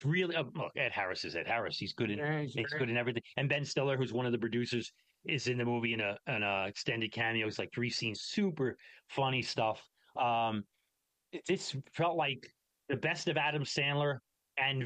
really, look, Ed Harris is Ed Harris. Yeah, he's He's great. good in everything. And Ben Stiller, who's one of the producers, is in the movie in a extended cameo. It's like three scenes, super funny stuff. Um, this felt like the best of Adam Sandler, and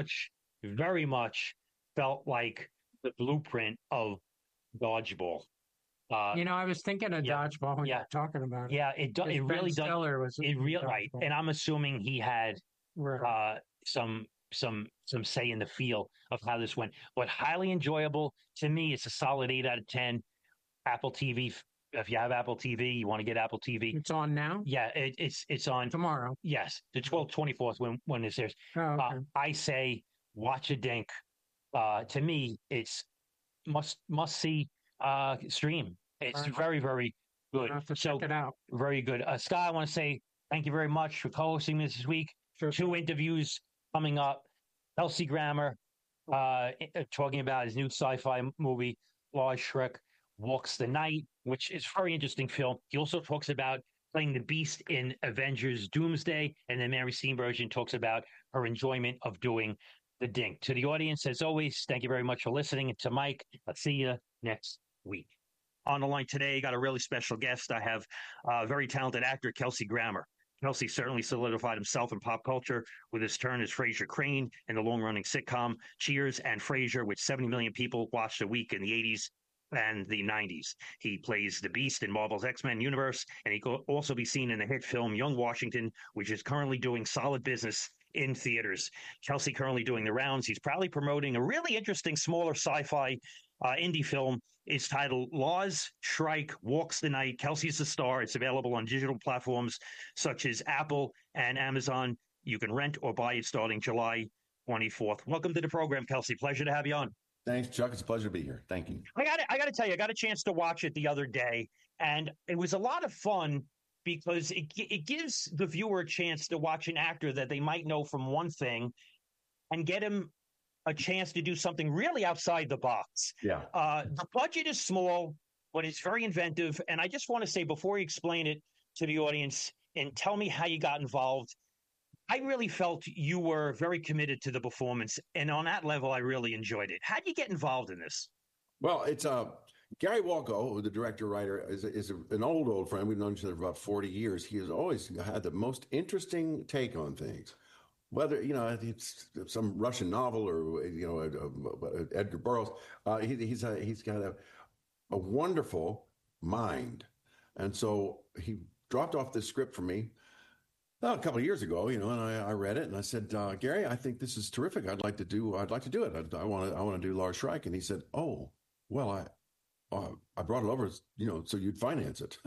very much felt like the blueprint of Dodgeball. Uh, I was thinking of yeah, Dodgeball when you yeah, were talking about it. yeah. It Because Ben really does. Stiller was It in real right, Dodgeball. and I'm assuming he had Right. uh, some some say in the feel of how this went. But highly enjoyable to me. It's a solid 8 out of 10. Apple TV. If you have Apple TV, you want to get Apple TV. It's on now? Yeah, it's on. Tomorrow. Yes, the 12th, 24th when this airs. Oh, okay. I say watch a Dink. To me, it's must see stream. All It's right. very I'll good. have to check So it out. very good. Scott, I want to say thank you very much for co-hosting this week. Sure Two thing. interviews coming up. Kelsey Grammer talking about his new sci-fi movie, Lars Shrek Walks the Night, which is a very interesting film. He also talks about playing the Beast in Avengers Doomsday, and then Mary Steenburgen talks about her enjoyment of doing the Dink. To the audience, as always, thank you very much for listening. And to Mike, I'll see you next week. On the line today, got a really special guest. I have very talented actor Kelsey Grammer. Kelsey certainly solidified himself in pop culture with his turn as Frasier Crane in the long-running sitcom Cheers and Frasier, which 70 million people watched a week in the 80s and the 90s. He plays the Beast in Marvel's X-Men universe, and he could also be seen in the hit film Young Washington, which is currently doing solid business in theaters. Kelsey currently doing the rounds. He's proudly promoting a really interesting, smaller sci-fi indie film. It's titled Lars Shrike Walks the Night. Kelsey's the star. It's available on digital platforms such as Apple and Amazon. You can rent or buy it starting July 24th. Welcome to the program, Kelsey. Pleasure to have you on. Thanks, Chuck. It's a pleasure to be here. Thank you. I got to tell you, I got a chance to watch it the other day, and it was a lot of fun because it gives the viewer a chance to watch an actor that they might know from one thing and get him a chance to do something really outside the box. Yeah. The budget is small, but it's very inventive. And I just want to say, before you explain it to the audience and tell me how you got involved, I really felt you were very committed to the performance. And on that level, I really enjoyed it. How did you get involved in this? Well, it's Gary Walko, the director writer, is an old friend. We've known each other for about 40 years. He has always had the most interesting take on things. Whether it's some Russian novel or Edgar Burroughs, he's got a wonderful mind, and so he dropped off this script for me a couple of years ago, and I read it and I said, Gary, I think this is terrific. I'd like to do it. I want to do Lars Shrike. And he said, oh, well, I brought it over, so you'd finance it.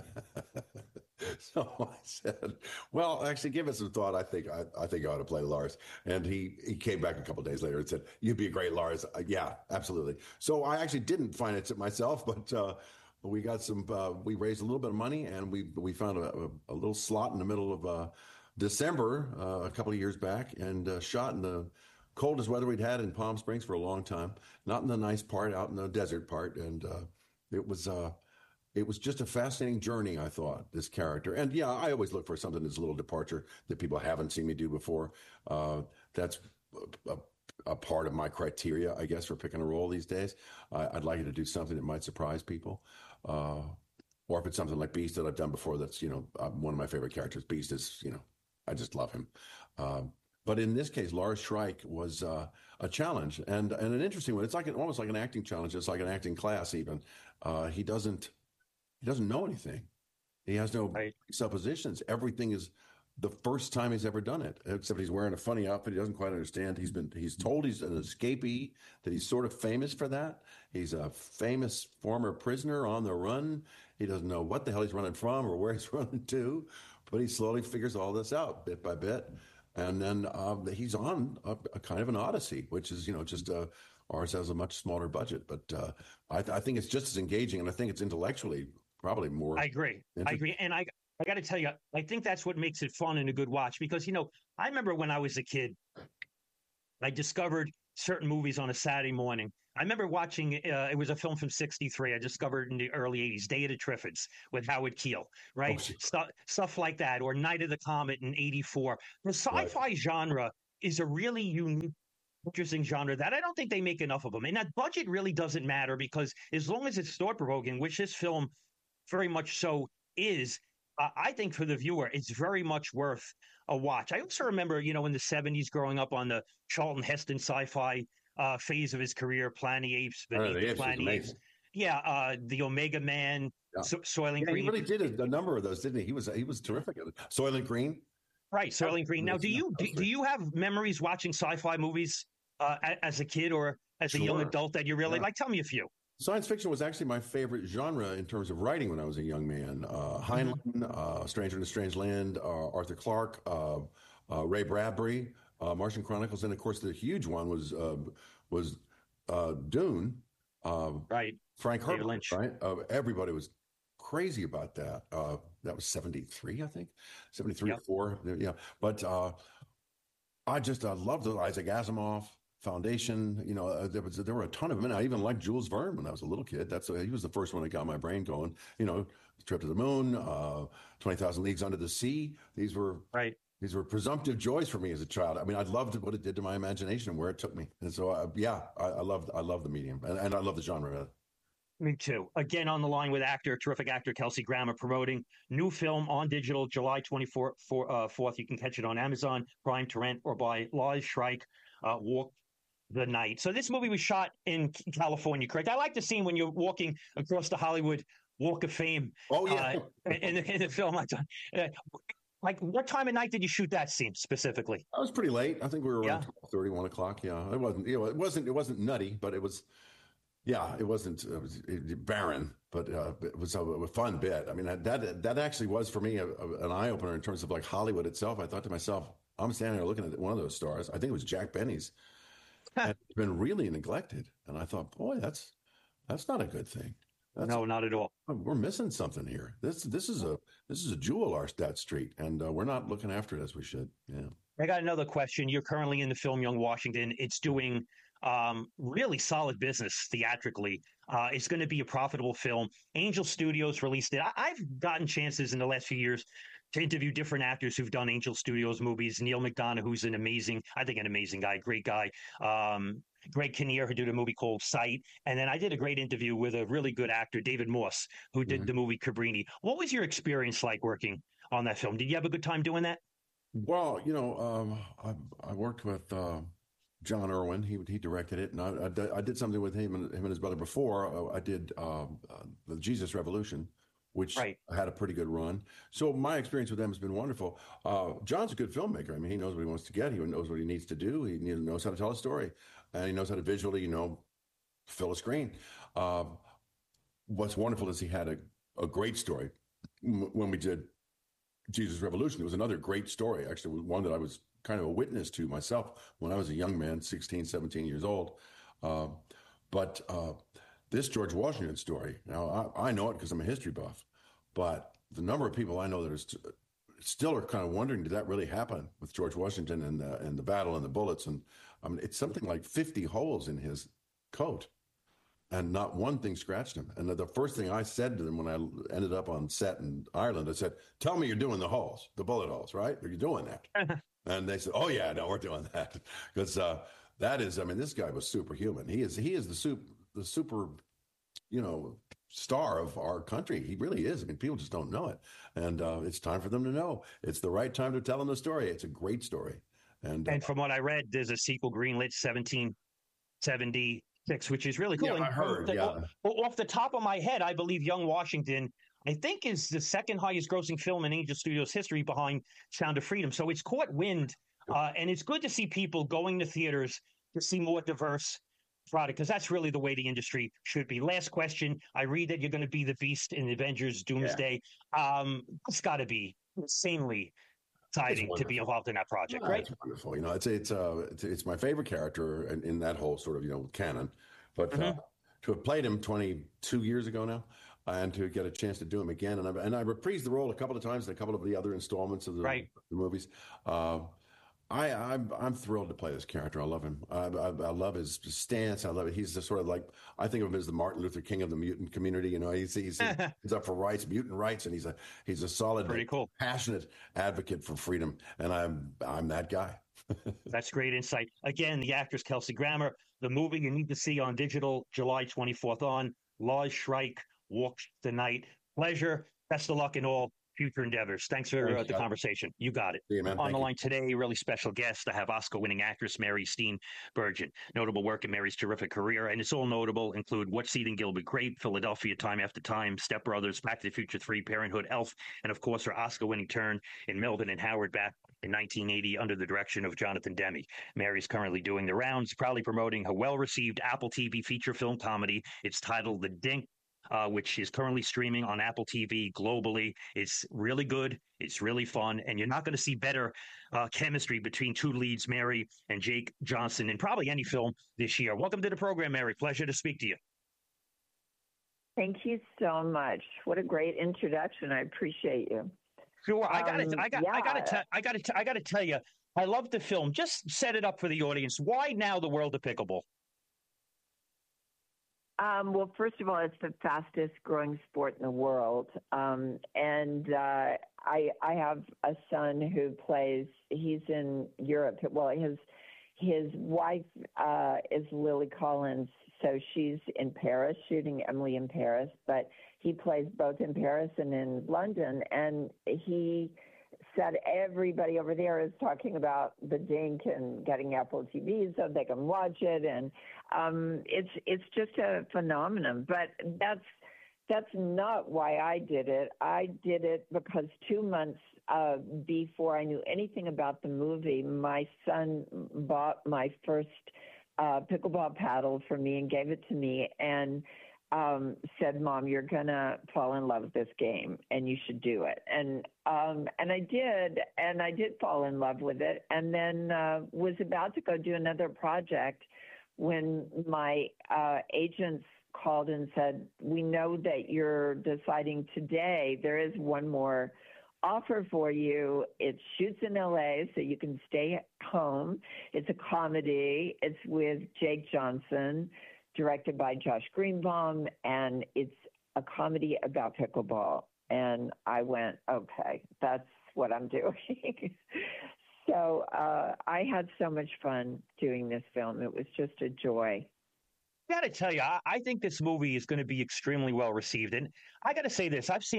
So I said, well, actually, give it some thought. I think I ought to play Lars. And he came back a couple of days later and said, you'd be a great Lars. Yeah, absolutely. So I actually didn't finance it myself, but we got we raised a little bit of money, and we found a little slot in the middle of December a couple of years back, and shot in the coldest weather we'd had in Palm Springs for a long time. Not in the nice part, out in the desert part, and it was it was just a fascinating journey, I thought, this character. And yeah, I always look for something that's a little departure that people haven't seen me do before. That's a, a part of my criteria, I guess, for picking a role these days. I'd like you to do something that might surprise people. Or if it's something like Beast that I've done before, that's, one of my favorite characters. Beast is, I just love him. But in this case, Lars Shrike was a challenge and an interesting one. It's like almost like an acting challenge. It's like an acting class even. He doesn't know anything. He has no Right. suppositions. Everything is the first time he's ever done it, except he's wearing a funny outfit. He doesn't quite understand. He's told he's an escapee, that he's sort of famous for that. He's a famous former prisoner on the run. He doesn't know what the hell he's running from or where he's running to, but he slowly figures all this out bit by bit. And then he's on a kind of an odyssey, which is, just ours has a much smaller budget. But I think it's just as engaging, and I think it's intellectually probably more I agree. I interesting. agree. And I got to tell you, I think that's what makes it fun and a good watch because, I remember when I was a kid, I discovered certain movies on a Saturday morning. I remember watching, it was a film from 63. I discovered in the early 80s, Day of the Triffids with Howard Keel, Oh, right? Stuff like that, or Night of the Comet in 84. The right. sci fi genre is a really unique, interesting genre that I don't think they make enough of them. And that budget really doesn't matter because as long as it's thought provoking, which this film very much so is, I think for the viewer, it's very much worth a watch. I also remember, in the 70s growing up on the Charlton Heston sci-fi phase of his career, Planet of the Apes, Beneath the Planet of the Apes. Yeah, the Omega Man, Soylent Green. He really did a number of those, didn't he? He was terrific at it. Soylent Green. Right, Soylent Green. Now, do you have memories watching sci-fi movies as a kid or as a young adult that you really like? Tell me a few. Science fiction was actually my favorite genre in terms of writing when I was a young man. Heinlein, Stranger in a Strange Land, Arthur Clarke, Ray Bradbury, Martian Chronicles, and of course the huge one was Dune. Right, Frank David Herbert. Lynch. Right, everybody was crazy about that. That was 73, I think, 73 or 4. Yeah, but I loved Isaac Asimov. Foundation, there were a ton of them. And I even liked Jules Verne when I was a little kid. He was the first one that got my brain going. Trip to the Moon, 20,000 Leagues Under the Sea. These were presumptive joys for me as a child. I mean, I loved what it did to my imagination and where it took me. And so, I love the medium and I love the genre. Me too. Again, on the line with terrific actor Kelsey Grammer, promoting new film on digital, July 4th. You can catch it on Amazon Prime to rent or buy Lars Schreik, Walk the Night. So this movie was shot in California, correct? I like the scene when you're walking across the Hollywood Walk of Fame. Oh, yeah. In the film. Like, what time of night did you shoot that scene specifically? I was pretty late. I think we were around 12:30, 1 o'clock. Yeah, it wasn't nutty, but it was. Yeah, it wasn't barren, but it was a fun bit. I mean, that actually was for me an eye opener in terms of like Hollywood itself. I thought to myself, I'm standing there looking at one of those stars. I think it was Jack Benny's. And it's been really neglected, and I thought, boy, that's not a good thing. No, not at all. We're missing something here. This is a jewel, that street, and we're not looking after it as we should. Yeah. I got another question. You're currently in the film Young Washington. It's doing really solid business theatrically. It's going to be a profitable film. Angel Studios released it. I've gotten chances in the last few years to interview different actors who've done Angel Studios movies. Neil McDonough, who's an amazing guy, great guy. Greg Kinnear, who did a movie called Sight. And then I did a great interview with a really good actor, David Morse, who did the movie Cabrini. What was your experience like working on that film? Did you have a good time doing that? Well, I worked with John Irwin. He directed it, and I did something with him and his brother before. I did the Jesus Revolution, which had a pretty good run. So my experience with them has been wonderful. John's a good filmmaker. I mean, he knows what he wants to get. He knows what he needs to do. He knows how to tell a story, and he knows how to visually, fill a screen. What's wonderful is he had a great story. When we did Jesus Revolution, it was another great story. Actually, it was one that I was kind of a witness to myself when I was a young man, 16, 17 years old. But this George Washington story, now I know it because I'm a history buff, but the number of people I know that are still are kind of wondering, did that really happen with George Washington and the battle and the bullets? And I mean, it's something like 50 holes in his coat, and not one thing scratched him. And the first thing I said to them when I ended up on set in Ireland, I said, "Tell me you're doing the bullet holes, right? Are you doing that?" And they said, "Oh yeah, no, we're doing that." Because that is, I mean, this guy was superhuman. He is the super, star of our country. He really is. I mean, people just don't know it, and it's time for them to know. It's the right time to tell them the story. It's a great story. And from what I read, there's a sequel greenlit 1776, which is really cool. Yeah, I heard. Off the top of my head, I believe Young Washington, I think, is the second highest grossing film in Angel Studios history behind Sound of Freedom. So it's caught wind, and it's good to see people going to theaters to see more diverse product, because that's really the way the industry should be. Last question. I read that you're going to be the Beast in Avengers Doomsday. It's got to be insanely exciting to be involved in that project, right? It's wonderful. It's my favorite character in that whole sort of, canon. But to have played him 22 years ago now, and to get a chance to do him again, and I reprised the role a couple of times in a couple of the other installments of the movies. I'm thrilled to play this character. I love him. I love his stance. I love it. He's the sort of like, I think of him as the Martin Luther King of the mutant community. You know, he's up for rights, mutant rights, and he's a solid, Pretty cool. passionate advocate for freedom. And I'm that guy. That's great insight. Again, the actress Kelsey Grammer. The movie you need to see on digital July 24th on. Lars Schreik Walks the Night. Pleasure. Best of luck in all future endeavors. Thanks for the conversation. You got it. See you, man. On the line today, really special guest. I have Oscar-winning actress Mary Steenburgen. Notable work in Mary's terrific career, and it's all notable, include What's Eating Gilbert Grape, Philadelphia, Time After Time, Step Brothers, Back to the Future 3, Parenthood, Elf, and of course her Oscar-winning turn in Melvin and Howard back in 1980 under the direction of Jonathan Demme. Mary's currently doing the rounds, proudly promoting her well-received Apple TV feature film comedy. It's titled The Dink, which is currently streaming on Apple TV globally. It's really good. It's really fun. And you're not going to see better chemistry between two leads, Mary and Jake Johnson, in probably any film this year. Welcome to the program, Mary. Pleasure to speak to you. Thank you so much. What a great introduction. I appreciate you. Sure. I gotta tell you, I love the film. Just set it up for the audience. Why now the world of pickleball? Well, first of all, it's the fastest growing sport in the world. I have a son who plays, he's in Europe. Well, his wife is Lily Collins, so she's in Paris, shooting Emily in Paris, but he plays both in Paris and in London. And he said everybody over there is talking about the Dink and getting Apple TV so they can watch it. And it's just a phenomenon. But that's not why I did it. I did it because 2 months before I knew anything about the movie, my son bought my first pickleball paddle for me and gave it to me and said, "Mom, you're gonna fall in love with this game, and you should do it." And I did, and I did fall in love with it. And then was about to go do another project when my agents called and said, "We know that you're deciding today. There is one more offer for you. It shoots in LA, so you can stay home. It's a comedy. It's with Jake Johnson, directed by Josh Greenbaum, and it's a comedy about pickleball." And I went, okay, that's what I'm doing. So I had so much fun doing this film. It was just a joy. I got to tell you, I think this movie is going to be extremely well received. And I got to say this, I've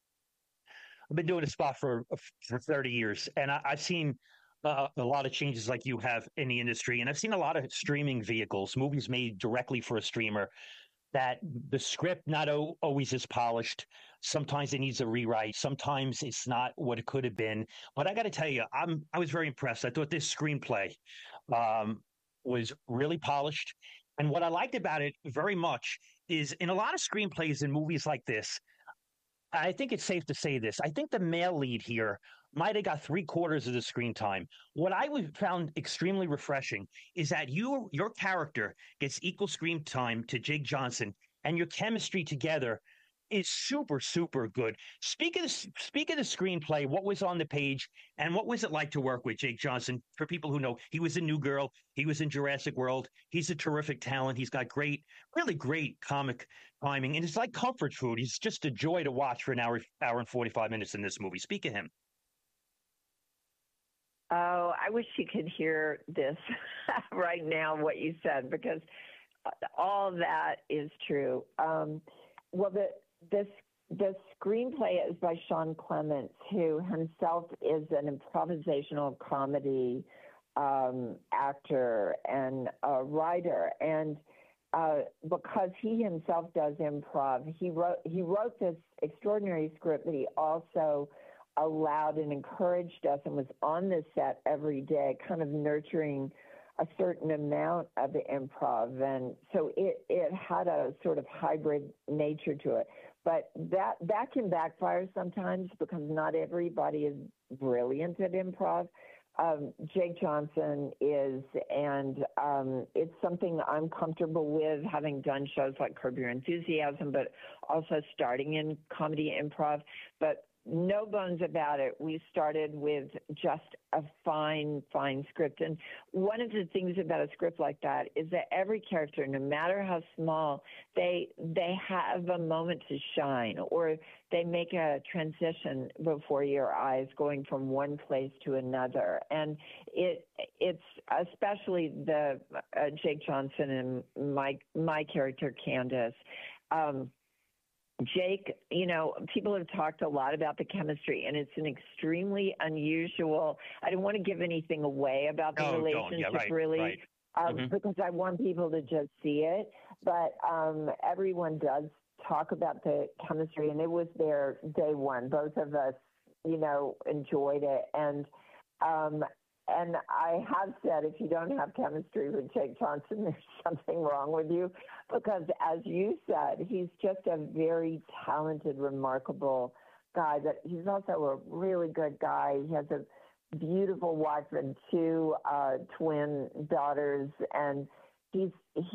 been doing a spot for 30 years, and I've seen a lot of changes like you have in the industry. And I've seen a lot of streaming vehicles, movies made directly for a streamer, that the script not always is polished. Sometimes it needs a rewrite. Sometimes it's not what it could have been. But I got to tell you, I was very impressed. I thought this screenplay was really polished. And what I liked about it very much is in a lot of screenplays and movies like this, I think it's safe to say this. I think the male lead here might have got 3/4 of the screen time. What I found extremely refreshing is that your character gets equal screen time to Jake Johnson, and your chemistry together is super, super good. Speak of the screenplay, what was on the page, and what was it like to work with Jake Johnson? For people who know, he was in New Girl, he was in Jurassic World. He's a terrific talent. He's got really great comic timing, and it's like comfort food. He's just a joy to watch for an hour and 45 minutes in this movie. Speak of him. Oh, I wish you could hear this right now, what you said, because all that is true. Well, the screenplay is by Sean Clements, who himself is an improvisational comedy actor and a writer. And because he himself does improv, he wrote this extraordinary script, but he also allowed and encouraged us and was on the set every day, kind of nurturing a certain amount of the improv. And so it had a sort of hybrid nature to it. But that can backfire sometimes because not everybody is brilliant at improv. Jake Johnson is, and it's something I'm comfortable with, having done shows like Curb Your Enthusiasm, but also starting in comedy improv. But no bones about it. We started with just a fine script. And one of the things about a script like that is that every character, no matter how small, they have a moment to shine, or they make a transition before your eyes going from one place to another. And it's especially the Jake Johnson and my character, Candace. Jake, people have talked a lot about the chemistry, and it's an extremely unusual. I don't want to give anything away about the relationship, really, because I want people to just see it. But everyone does talk about the chemistry, and it was there day one. Both of us, enjoyed it, and I have said, if you don't have chemistry with Jake Johnson, there's something wrong with you, because as you said, he's just a very talented, remarkable guy. But he's also a really good guy. He has a beautiful wife and two twin daughters, and he's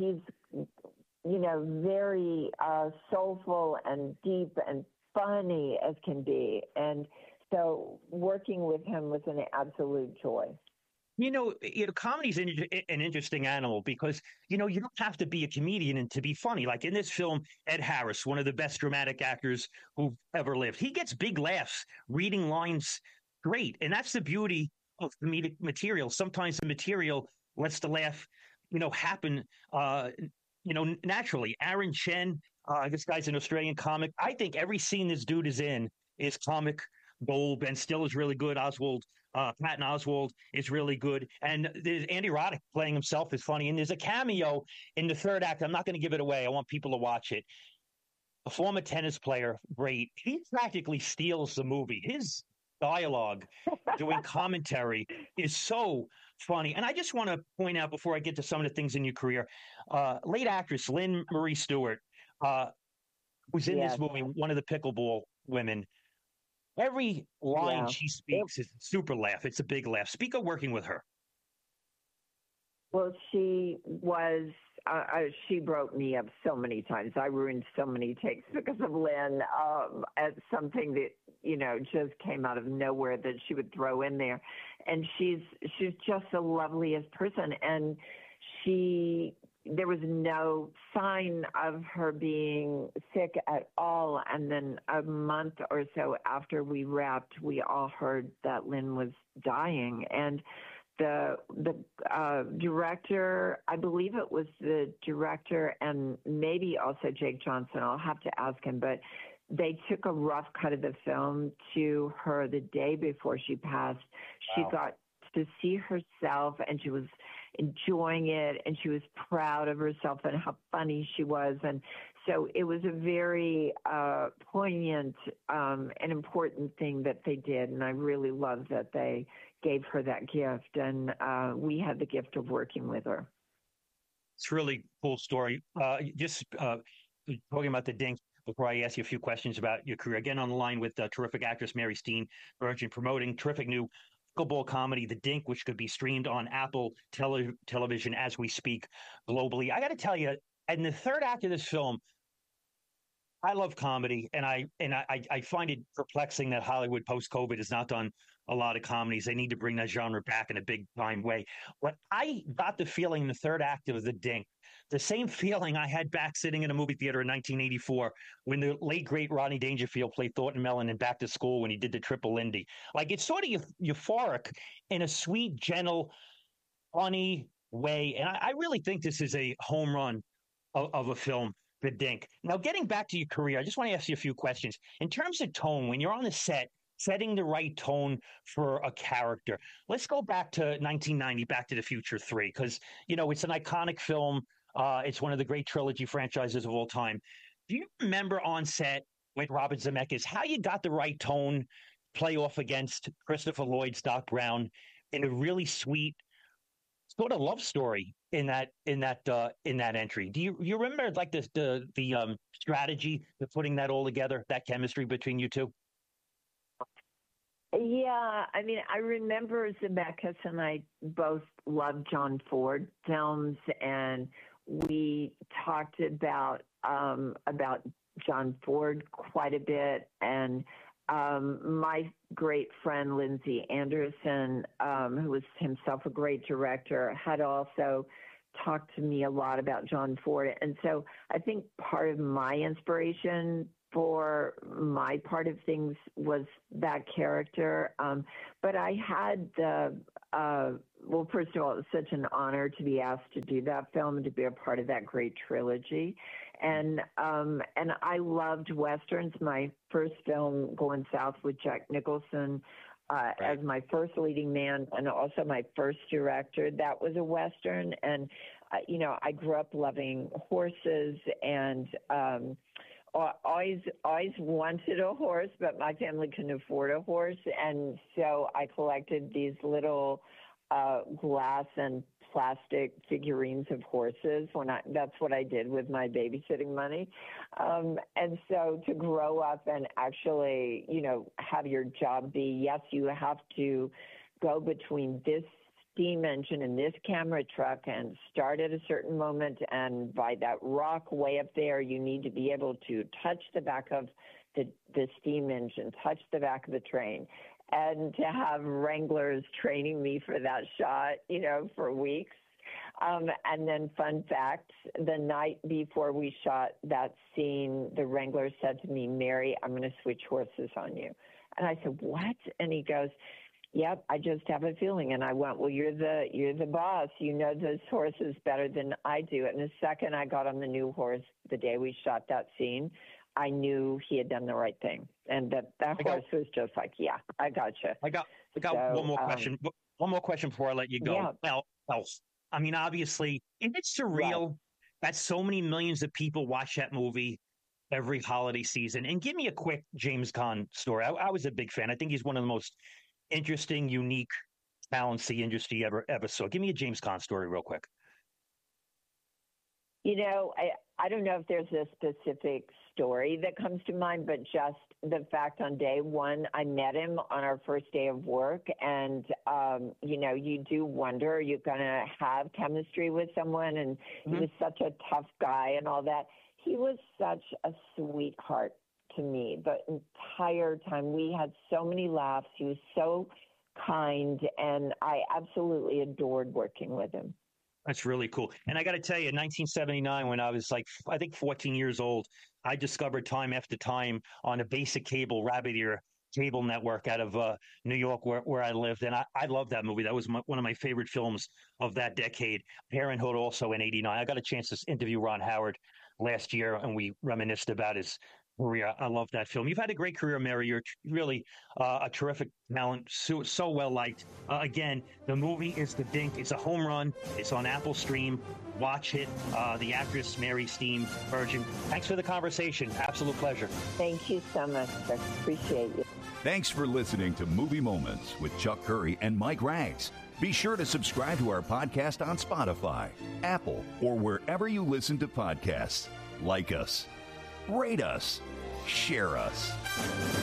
very soulful and deep and funny as can be. And so working with him was an absolute joy. Comedy's an interesting animal because, you don't have to be a comedian and to be funny. Like in this film, Ed Harris, one of the best dramatic actors who've ever lived, he gets big laughs reading lines great. And that's the beauty of comedic material. Sometimes the material lets the laugh, happen, naturally. Aaron Chen, this guy's an Australian comic. I think every scene this dude is in is comic gold. Ben Stiller is really good. Patton Oswalt is really good. And there's Andy Roddick playing himself is funny. And there's a cameo in the third act. I'm not going to give it away. I want people to watch it. A former tennis player, great. He practically steals the movie. His dialogue doing commentary is so funny. And I just want to point out before I get to some of the things in your career, late actress Lynn Marie Stewart was in this movie, one of the pickleball women. Every line she speaks is a super laugh. It's a big laugh. Speak of working with her. Well, she was, she broke me up so many times. I ruined so many takes because of Lynn at something that, just came out of nowhere that she would throw in there. And she's just the loveliest person. And there was no sign of her being sick at all. And then a month or so after we wrapped, we all heard that Lynn was dying. And the director, I believe it was the director and maybe also Jake Johnson, I'll have to ask him, but they took a rough cut of the film to her the day before she passed. She got to see herself, and she was enjoying it, and she was proud of herself and how funny she was. And so it was a very poignant and important thing that they did. And I really love that they gave her that gift. And we had the gift of working with her. It's a really cool story. Just talking about the Dink, before I ask you a few questions about your career. Again, on the line with terrific actress Mary Steen, Virgin, promoting terrific new pickleball comedy, The Dink, which could be streamed on Apple television as we speak globally. I got to tell you, in the third act of this film, I love comedy, and I find it perplexing that Hollywood post-COVID has not done a lot of comedies. They need to bring that genre back in a big time way. But I got the feeling in the third act of The Dink, the same feeling I had back sitting in a movie theater in 1984 when the late, great Rodney Dangerfield played Thornton Mellon in Back to School when he did the Triple Lindy. Like, it's sort of euphoric in a sweet, gentle, funny way. And I really think this is a home run of a film, The Dink. Now, getting back to your career, I just want to ask you a few questions. In terms of tone, when you're on the set, setting the right tone for a character, let's go back to 1990, Back to the Future 3, because, it's an iconic film. It's one of the great trilogy franchises of all time. Do you remember on set with Robert Zemeckis how you got the right tone, play off against Christopher Lloyd's Doc Brown in a really sweet sort of love story in that entry? Do you remember like the strategy of putting that all together, that chemistry between you two? Yeah, I mean, I remember Zemeckis and I both loved John Ford films, and we talked about John Ford quite a bit, and my great friend Lindsay Anderson, who was himself a great director, had also talked to me a lot about John Ford. And so I think part of my inspiration for my part of things was that character. But I had well, first of all, it was such an honor to be asked to do that film and to be a part of that great trilogy. And I loved Westerns. My first film, Going South with Jack Nicholson, as my first leading man and also my first director, that was a Western. And, I grew up loving horses and always wanted a horse, but my family couldn't afford a horse. And so I collected these little glass and plastic figurines of horses that's what I did with my babysitting money. And so to grow up and actually, have your job be, yes, you have to go between this steam engine and this camera truck and start at a certain moment. And by that rock way up there, you need to be able to touch the back of the steam engine, touch the back of the train. And to have wranglers training me for that shot, for weeks. And then fun fact, the night before we shot that scene, the wrangler said to me, "Mary, I'm going to switch horses on you." And I said, "What?" And he goes, "Yep, I just have a feeling." And I went, "Well, you're the boss. You know those horses better than I do." And the second I got on the new horse, the day we shot that scene, I knew he had done the right thing. And that horse was just like, "Yeah, I gotcha." I got one more question. One more question before I let you go. Yeah. Well, Elf. I mean, obviously, isn't it surreal that so many millions of people watch that movie every holiday season? And give me a quick James Caan story. I was a big fan. I think he's one of the most interesting, unique talents the industry ever saw. Give me a James Caan story real quick. I don't know if there's a specific story that comes to mind, but just the fact on day one, I met him on our first day of work. And, you do wonder, you're going to have chemistry with someone. And he was such a tough guy and all that. He was such a sweetheart to me the entire time. We had so many laughs. He was so kind. And I absolutely adored working with him. That's really cool. And I got to tell you, in 1979, when I was I think 14 years old, I discovered Time After Time on a basic cable, rabbit ear cable network out of New York where I lived. And I love that movie. That was one of my favorite films of that decade. Parenthood also in 89. I got a chance to interview Ron Howard last year, and we reminisced about his career. I love that film. You've had a great career, Mary. You're really a terrific talent, so well liked. Again, the movie is The Dink. It's a home run. It's on Apple Stream. Watch it. The actress Mary Steenburgen. Thanks for the conversation. Absolute pleasure. Thank you so much. I appreciate you. Thanks for listening to Movie Moments with Chuck Curry and Mike Rags. Be sure to subscribe to our podcast on Spotify, Apple, or wherever you listen to podcasts. Like us. Rate us. Share us.